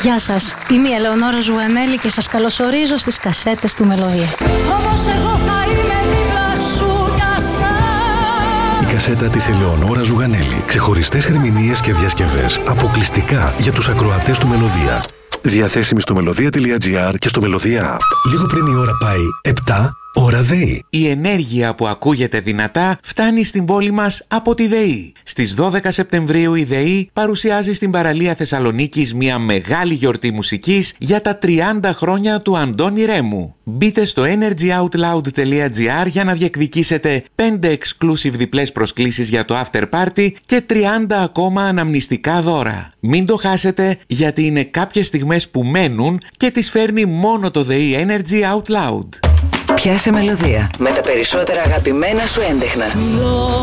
Γεια σας, είμαι η Ελεονόρα Ζουγανέλη και σας καλωσορίζω στις κασέτες του Μελωδία. Όμως εγώ θα είμαι δίπλα σου για σας. Η κασέτα της Ελεονόρα Ζουγανέλη. Ξεχωριστές ερμηνείες και διασκευές αποκλειστικά για τους ακροατές του Μελωδία. Διαθέσιμη στο melodea.gr και στο Μελωδία App. Λίγο πριν η ώρα πάει 7, ώρα ΔΕΗ. Η ενέργεια που ακούγεται δυνατά φτάνει στην πόλη μας από τη ΔΕΗ. Στις 12 Σεπτεμβρίου η ΔΕΗ παρουσιάζει στην παραλία Θεσσαλονίκης μια μεγάλη γιορτή μουσικής για τα 30 χρόνια του Αντώνη Ρέμου. Μπείτε στο energyoutloud.gr για να διεκδικήσετε 5 exclusive διπλές προσκλήσεις για το after party και 30 ακόμα αναμνηστικά δώρα. Μην το χάσετε, γιατί είναι κάποιες στιγμές που μένουν και τις φέρνει μόνο το ΔΕΗ Energy Out Loud. Πιάσε Μελωδία με τα περισσότερα αγαπημένα σου έντεχνα.